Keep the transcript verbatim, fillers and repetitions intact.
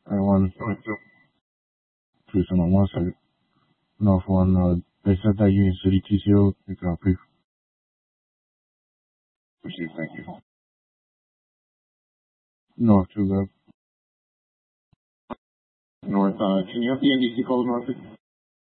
I one, two seven one second. North one, uh, they said that Union City T C O, pick up, brief. Proceed, thank you. North two, go. North, uh, can you have the N D C call north?